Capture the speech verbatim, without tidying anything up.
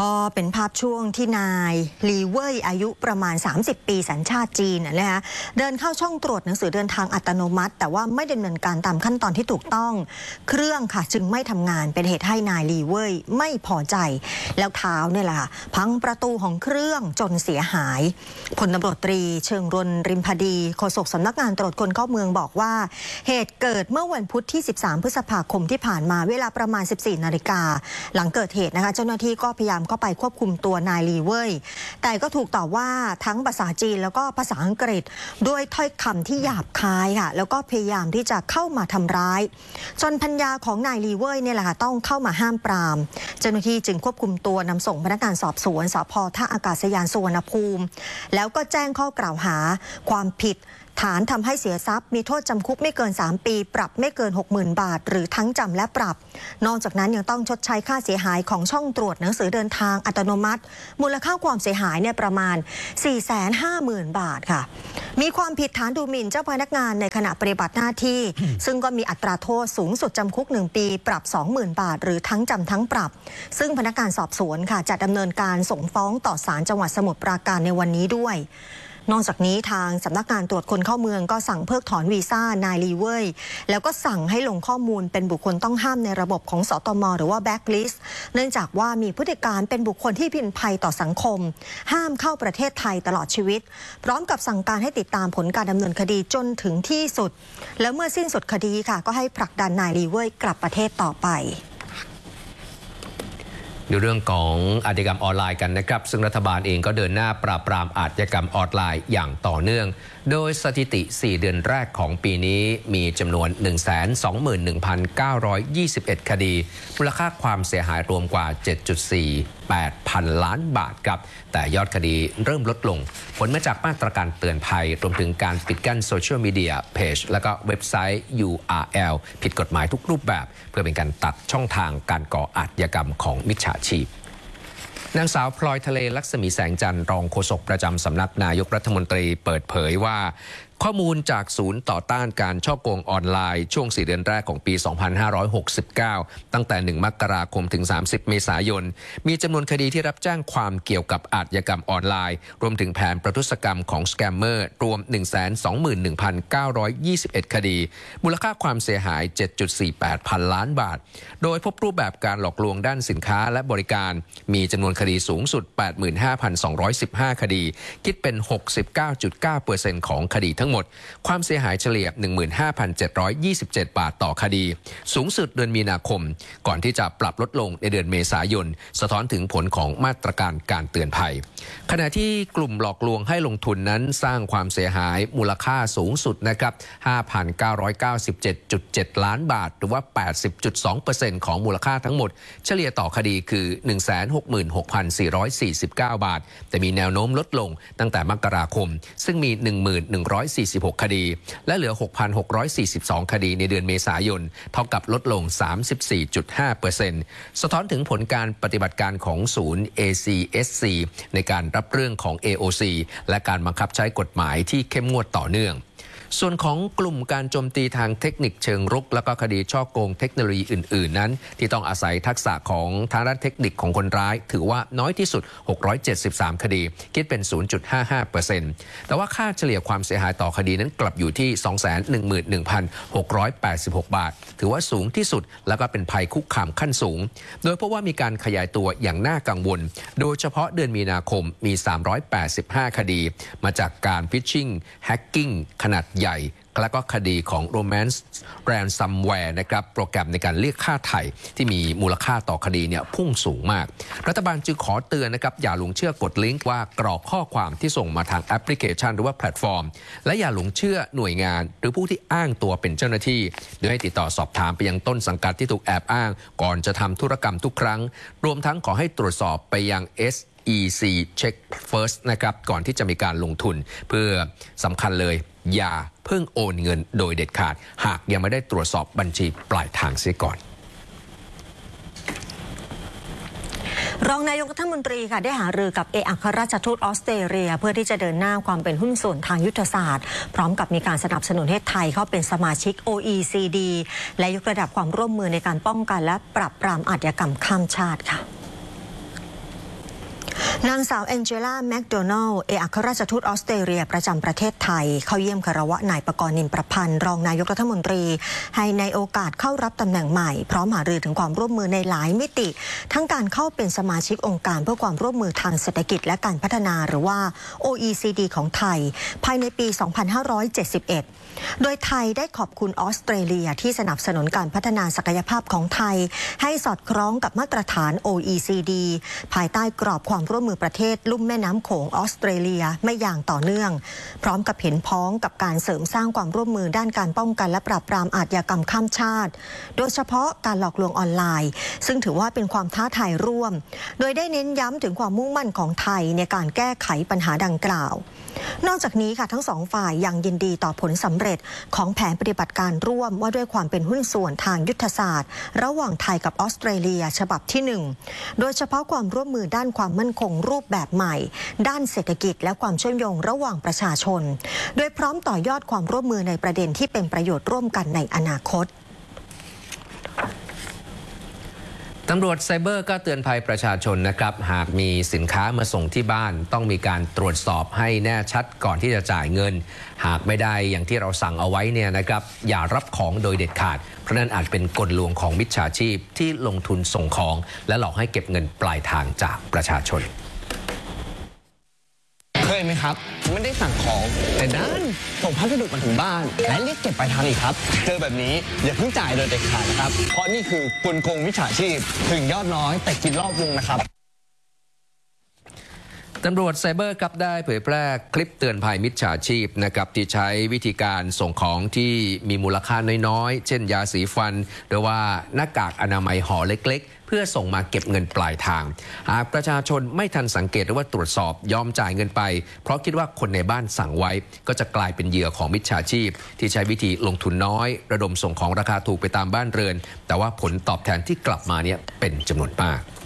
ก็เป็นภาพช่วงที่นายลีเว่ยอายุประมาณสามสิบปีสัญชาติจีนนะคะเดินเข้าช่องตรวจหนังสือเดินทางอัตโนมัติแต่ว่าไม่ดำเนินการตามขั้นตอนที่ถูกต้องเครื่องค่ะจึงไม่ทำงานเป็นเหตุให้นายลีเว่ยไม่พอใจแล้วเท้าเนี่ยแหละพังประตูของเครื่องจนเสียหายพลตำรวจตรีเชิงรนริมพดีโฆษกสำนักงานตรวจคนเข้าเมืองบอกว่าเหตุเกิดเมื่อวันพุธที่สิบสามพฤษภาคมที่ผ่านมาเวลาประมาณสิบสี่นาฬิกาหลังเกิดเหตุนะคะเจ้าหน้าที่ก็พยายามเข้าไปควบคุมตัวนายลีเว่ยแต่ก็ถูกต่อว่าทั้งภาษาจีนแล้วก็ภาษาอังกฤษด้วยถ้อยคำที่หยาบคายค่ะแล้วก็พยายามที่จะเข้ามาทำร้ายจนภรรยาของนายลีเว่ยเนี่ยแหละค่ะต้องเข้ามาห้ามปรามเจ้าหน้าที่จึงควบคุมตัวนำส่งพนักงานสอบสวนสภ.ท่าอากาศยานสุวรรณภูมิแล้วก็แจ้งข้อกล่าวหาความผิดฐานทำให้เสียทรัพย์มีโทษจำคุกไม่เกินสามปีปรับไม่เกิน หกหมื่น บาทหรือทั้งจำและปรับนอกจากนั้นยังต้องชดใช้ค่าเสียหายของช่องตรวจหนังสือเดินทางอัตโนมัติมูลค่าความเสียหายเนี่ยประมาณ สี่แสนห้าหมื่น บาทค่ะมีความผิดฐานดูหมิ่นเจ้าพนักงานในขณะปฏิบัติหน้าที่ ซึ่งก็มีอัตราโทษสูงสุดจำคุกหนึ่งปีปรับ สองหมื่น บาทหรือทั้งจำทั้งปรับซึ่งพนักงานสอบสวนค่ะจะดำเนินการส่งฟ้องต่อศาลจังหวัดสมุทรปราการในวันนี้ด้วยนอกจากนี้ทางสำนักงานตรวจคนเข้าเมืองก็สั่งเพิกถอนวีซ่านายลีเว่ยแล้วก็สั่งให้ลงข้อมูลเป็นบุคคลต้องห้ามในระบบของสตม.หรือว่าแบ็คลิสต์เนื่องจากว่ามีพฤติการเป็นบุคคลที่เป็นภัยต่อสังคมห้ามเข้าประเทศไทยตลอดชีวิตพร้อมกับสั่งการให้ติดตามผลการดำเนินคดีจนถึงที่สุดแล้วเมื่อสิ้นสุดคดีค่ะก็ให้ผลักดันนายลีเว่ยกลับประเทศต่อไปในเรื่องของอาชญากรรมออนไลน์กันนะครับซึ่งรัฐบาลเองก็เดินหน้าปราบปรามอาชญากรรมออนไลน์อย่างต่อเนื่องโดยสถิติสี่เดือนแรกของปีนี้มีจำนวน หนึ่งแสนสองหมื่นหนึ่งพันเก้าร้อยยี่สิบเอ็ด คดีมูลค่าความเสียหายรวมกว่า เจ็ดจุดสี่แปด พันล้านบาทครับแต่ยอดคดีเริ่มลดลงผลมาจากมาตรการเตือนภัยรวมถึงการปิดกั้นโซเชียลมีเดียเพจและก็เว็บไซต์ ยู อาร์ แอล ผิดกฎหมายทุกรูปแบบเพื่อเป็นการตัดช่องทางการก่ออาชญากรรมของมิจฉาชีพนางสาวพลอยทะเลลักษมีแสงจันทร์รองโฆษกประจำสำนักนายกรัฐมนตรีเปิดเผยว่าข้อมูลจากศูนย์ต่อต้านการฉ้อโกงออนไลน์ช่วงสี่เดือนแรกของปี สองพันห้าร้อยหกสิบเก้า ตั้งแต่ หนึ่ง มกราคมถึง สามสิบ เมษายนมีจำนวนคดีที่รับแจ้งความเกี่ยวกับอาชญากรรมออนไลน์รวมถึงแผนประทุษกรรมของสแกมเมอร์รวม หนึ่งแสนสองหมื่นหนึ่งพันเก้าร้อยยี่สิบเอ็ด คดีมูลค่าความเสียหาย เจ็ดจุดสี่แปด พันล้านบาทโดยพบรูปแบบการหลอกลวงด้านสินค้าและบริการมีจำนวนคดีสูงสุด แปดหมื่นห้าพันสองร้อยสิบห้า คดีคิดเป็น หกสิบเก้าจุดเก้าเปอร์เซ็นต์ ของคดีทั้งหมดความเสียหายเฉลี่ย หนึ่งหมื่นห้าพันเจ็ดร้อยยี่สิบเจ็ด บาทต่อคดีสูงสุดเดือนมีนาคมก่อนที่จะปรับลดลงในเดือนเมษายนสะท้อนถึงผลของมาตรการการเตือนภัยขณะที่กลุ่มหลอกลวงให้ลงทุนนั้นสร้างความเสียหายมูลค่าสูงสุดนะครับ ห้าพันเก้าร้อยเก้าสิบเจ็ดจุดเจ็ด ล้านบาทหรือว่า แปดสิบจุดสองเปอร์เซ็นต์ ของมูลค่าทั้งหมดเฉลี่ยต่อคดีคือ หนึ่งแสนหกหมื่นหกพันสี่ร้อยสี่สิบเก้า บาทแต่มีแนวโน้มลดลงตั้งแต่มกราคมซึ่งมี หนึ่งหมื่นหนึ่งร้อยสี่สิบหก คดีและเหลือ หกพันหกร้อยสี่สิบสอง คดีในเดือนเมษายนเท่ากับลดลง สามสิบสี่จุดห้าเปอร์เซ็นต์ สะท้อนถึงผลการปฏิบัติการของศูนย์ เอ ซี เอส ซี ในการรับเรื่องของ เอ โอ ซี และการบังคับใช้กฎหมายที่เข้มงวดต่อเนื่องส่วนของกลุ่มการโจมตีทางเทคนิคเชิงรุกและก็คดีฉ้อโกงเทคโนโลยีอื่นๆนั้นที่ต้องอาศัยทักษะของทางด้านเทคนิคของคนร้ายถือว่าน้อยที่สุดหกร้อยเจ็ดสิบสามคดีคิดเป็น ศูนย์จุดห้าห้าเปอร์เซ็นต์ แต่ว่าค่าเฉลี่ยความเสียหายต่อคดีนั้นกลับอยู่ที่ สองแสนหนึ่งหมื่นหนึ่งพันหกร้อยแปดสิบหก บาทถือว่าสูงที่สุดแล้วก็เป็นภัยคุกคามขั้นสูงโดยเพราะว่ามีการขยายตัวอย่างน่ากังวลโดยเฉพาะเดือนมีนาคมมีสามร้อยแปดสิบห้าคดีมาจากการฟิชชิงแฮกกิ้งขนาดใหญ่และก็คดีของ Romance Ransomware นะครับโปรแกรมในการเรียกค่าไถ่ที่มีมูลค่าต่อคดีเนี่ยพุ่งสูงมากรัฐบาลจึงขอเตือนนะครับอย่าหลงเชื่อกดลิงก์ว่ากรอกข้อความที่ส่งมาทางแอปพลิเคชันหรือว่าแพลตฟอร์มและอย่าหลงเชื่อหน่วยงานหรือผู้ที่อ้างตัวเป็นเจ้าหน้าที่โดยให้ติดต่อสอบถามไปยังต้นสังกัดที่ถูกแอบอ้างก่อนจะทำธุรกรรมทุกครั้งรวมทั้งขอให้ตรวจสอบไปยัง เอส อี ซี Check First นะครับก่อนที่จะมีการลงทุนเพื่อสำคัญเลยอย่าเพิ่งโอนเงินโดยเด็ดขาดหากยังไม่ได้ตรวจสอบบัญชีปลายทางเสียก่อนรองนายกรัฐมนตรีค่ะได้หารือกับเอกอัครราชทูตออสเตรเลียเพื่อที่จะเดินหน้าความเป็นหุ้นส่วนทางยุทธศาสตร์พร้อมกับมีการสนับสนุนให้ไทยเข้าเป็นสมาชิก โอ อี ซี ดี และยกระดับความร่วมมือในการป้องกันและปราบปรามอาชญากรรมข้ามชาติค่ะนางสาวแองเจล่าแมคโดนัลด์เอกอัครราชทูตออสเตรเลียประจำประเทศไทยเข้าเยี่ยมคารวะนายปกรณ์นินประพันธ์รองนายกรัฐมนตรีให้ในโอกาสเข้ารับตำแหน่งใหม่พร้อมหารือถึงความร่วมมือในหลายมิติทั้งการเข้าเป็นสมาชิกองค์การเพื่อความร่วมมือทางเศรษฐกิจและการพัฒนาหรือว่า โอ อี ซี ดี ของไทยภายในปี สองพันห้าร้อยเจ็ดสิบเอ็ด โดยไทยได้ขอบคุณออสเตรเลียที่สนับสนุนการพัฒนาศักยภาพของไทยให้สอดคล้องกับมาตรฐาน โอ อี ซี ดี ภายใต้กรอบความร่วมมือประเทศลุ่มแม่น้ำโขงออสเตรเลียไม่อย่างต่อเนื่องพร้อมกับเห็นพ้องกับการเสริมสร้างความร่วมมือด้านการป้องกันและปราบปรามอาชญากรรมข้ามชาติโดยเฉพาะการหลอกลวงออนไลน์ซึ่งถือว่าเป็นความท้าทายร่วมโดยได้เน้นย้ำถึงความมุ่งมั่นของไทยในการแก้ไขปัญหาดังกล่าวนอกจากนี้ค่ะทั้งสองฝ่ายยังยินดีต่อผลสำเร็จของแผนปฏิบัติการร่วมว่าด้วยความเป็นหุ้นส่วนทางยุทธศาสตร์ระหว่างไทยกับออสเตรเลียฉบับที่หนึ่งโดยเฉพาะความร่วมมือด้านความมั่นคงรูปแบบใหม่ด้านเศรษฐกิจและความเชื่อมโยงระหว่างประชาชนโดยพร้อมต่อยอดความร่วมมือในประเด็นที่เป็นประโยชน์ร่วมกันในอนาคตตำรวจไซเบอร์ก็เตือนภัยประชาชนนะครับหากมีสินค้ามาส่งที่บ้านต้องมีการตรวจสอบให้แน่ชัดก่อนที่จะจ่ายเงินหากไม่ได้อย่างที่เราสั่งเอาไว้เนี่ยนะครับอย่ารับของโดยเด็ดขาดเพราะนั่นอาจเป็นกลลวงของมิจฉาชีพที่ลงทุนส่งของและหลอกให้เก็บเงินปลายทางจากประชาชนเคยไหมครับไม่ได้สั่งของแต่ด้านส่งพัสดุมาถึงบ้านและเรียกเก็บปลายทางอีกครับเจอแบบนี้อย่าเพิ่งจ่ายโดยเด็ดขาดนะครับเพราะนี่คือกลโกงมิจฉาชีพถึงยอดน้อยแต่กินรอบวงนะครับตำรวจไซเบอร์ครับได้เผยแพร่คลิปเตือนภัยมิจฉาชีพนะครับที่ใช้วิธีการส่งของที่มีมูลค่าน้อยๆเช่นยาสีฟันหรือว่าหน้ากากอนามัยห่อเล็กๆเพื่อส่งมาเก็บเงินปลายทางหากประชาชนไม่ทันสังเกตหรือว่าตรวจสอบยอมจ่ายเงินไปเพราะคิดว่าคนในบ้านสั่งไว้ก็จะกลายเป็นเหยื่อของมิจฉาชีพที่ใช้วิธีลงทุนน้อยระดมส่งของราคาถูกไปตามบ้านเรือนแต่ว่าผลตอบแทนที่กลับมาเนี่ยเป็นจำนวนมาก